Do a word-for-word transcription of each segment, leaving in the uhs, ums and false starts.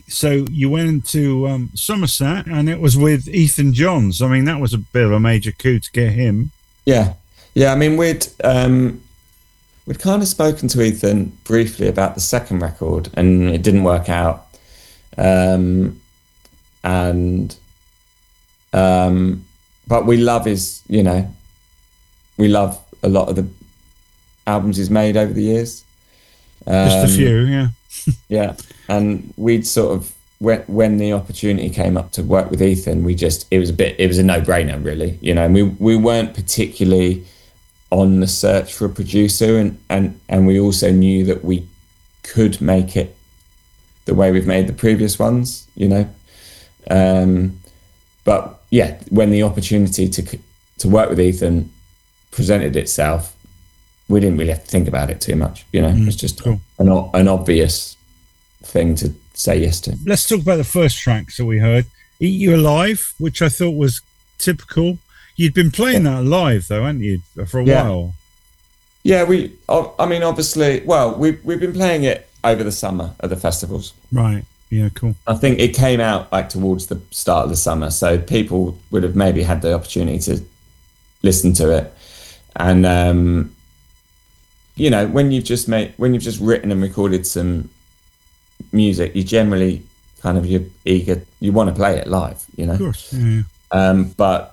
so you went into um, Somerset, and it was with Ethan Johns. I mean, that was a bit of a major coup to get him. Yeah, yeah. I mean, we'd um, we'd kind of spoken to Ethan briefly about the second record, and it didn't work out. Um, and um, but we love his, you know, we love a lot of the albums he's made over the years. Um, Just a few, yeah. Yeah, and we'd sort of when when the opportunity came up to work with Ethan, we just it was a bit it was a no brainer really, you know. And we we weren't particularly on the search for a producer, and and and we also knew that we could make it the way we've made the previous ones, you know. Um, but yeah, when the opportunity to to work with Ethan presented itself, we didn't really have to think about it too much, you know. Mm, it's just cool. an an obvious thing to say yes to. Let's talk about the first tracks that we heard, Eat You Alive, which I thought was typical. You'd been playing yeah. that live though, hadn't you, for a yeah. while? Yeah, we, I mean, obviously, well, we, we've been playing it over the summer at the festivals. Right, yeah, cool. I think it came out like towards the start of the summer, so people would have maybe had the opportunity to listen to it. And, um, you know, when you've just made, when you've just written and recorded some music, you generally kind of you're eager, you want to play it live, you know. Of course. Yeah. Um, but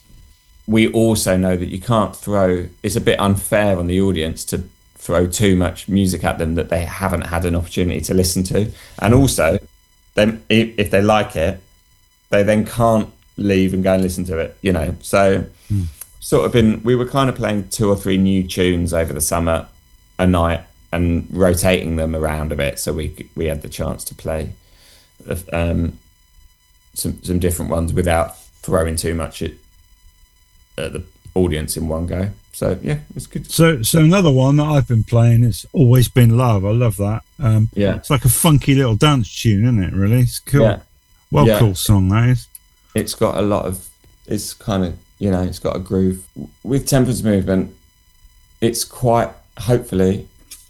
we also know that you can't throw. It's a bit unfair on the audience to throw too much music at them that they haven't had an opportunity to listen to, and also, then if they like it, they then can't leave and go and listen to it, you know. So, mm. sort of been we were kind of playing two or three new tunes over the summer a night, and rotating them around a bit, so we we had the chance to play um, some some different ones without throwing too much at, at the audience in one go. So yeah, it's good. So so another one that I've been playing is Always Been Love. I love that. Um, yeah, it's like a funky little dance tune, isn't it? Really, it's cool. Yeah. Well, yeah. cool song that is. It's got a lot of. It's kind of you know, it's got a groove with Temperance Movement. It's quite hopefully.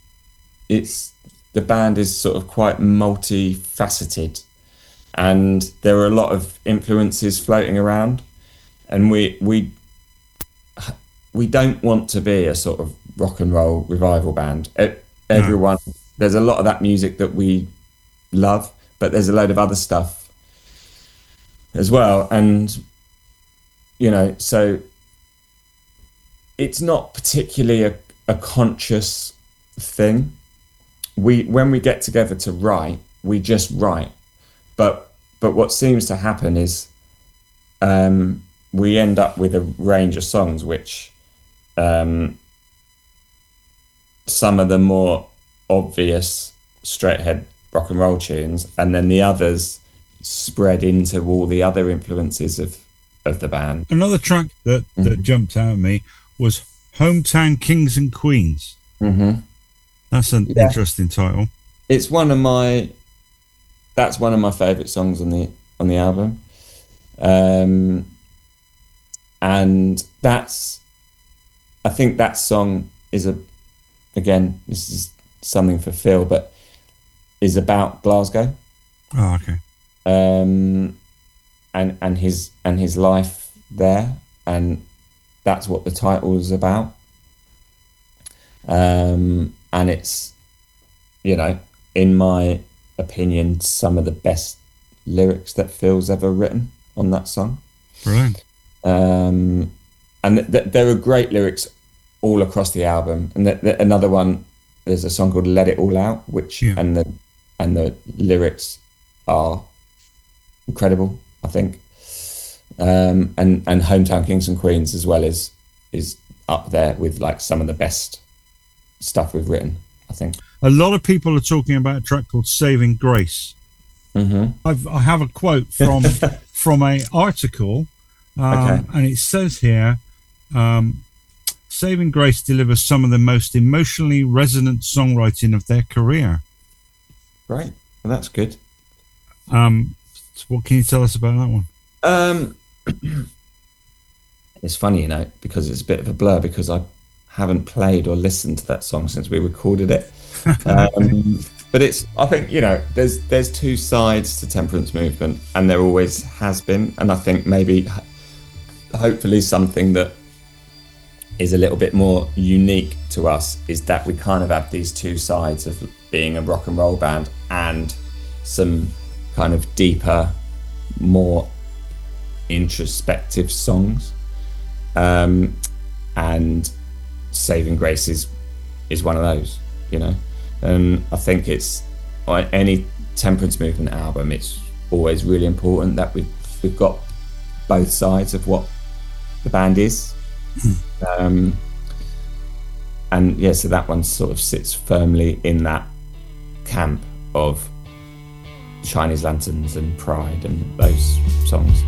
It's the band is sort of quite multifaceted, and there are a lot of influences floating around, and we we we don't want to be a sort of rock and roll revival band. Everyone, no. There's a lot of that music that we love, but there's a load of other stuff as well, and you know, so it's not particularly a, a conscious thing. We when we get together to write, we just write, but but what seems to happen is um, we end up with a range of songs which um, some of the more obvious straight ahead rock and roll tunes, and then the others spread into all the other influences of of the band. Another track that that mm-hmm. jumped out at me was Hometown Kings and Queens. Mm-hmm. That's an yeah. interesting title. It's one of my. That's one of my favourite songs on the on the album, um, and that's. I think that song is a, again, this is something for Phil, but is about Glasgow. Oh, okay. Um, and and his and his life there, and that's what the title is about. Um. And it's, you know, in my opinion, some of the best lyrics that Phil's ever written on that song. Brilliant. Um, and th- th- there are great lyrics all across the album. And th- th- another one, there's a song called "Let It All Out," which yeah. and the and the lyrics are incredible, I think. Um, and and "Hometown Kings and Queens" as well is is up there with like some of the best stuff we've written, I think. A lot of people are talking about a track called Saving Grace. Mm-hmm. I've, I have a quote from from a article, um, okay. and it says here, um, Saving Grace delivers some of the most emotionally resonant songwriting of their career. Right, well, that's good. Um, so what can you tell us about that one? Um, it's funny, you know, because it's a bit of a blur because I haven't played or listened to that song since we recorded it. Um, but it's, I think, you know, there's there's two sides to Temperance Movement, and there always has been. And I think maybe, hopefully, something that is a little bit more unique to us is that we kind of have these two sides of being a rock and roll band and some kind of deeper, more introspective songs. Um, and Saving Grace is, is one of those, you know. And I think it's, on any Temperance Movement album, it's always really important that we've, we've got both sides of what the band is. um, and yeah, so that one sort of sits firmly in that camp of Chinese Lanterns and Pride and those songs.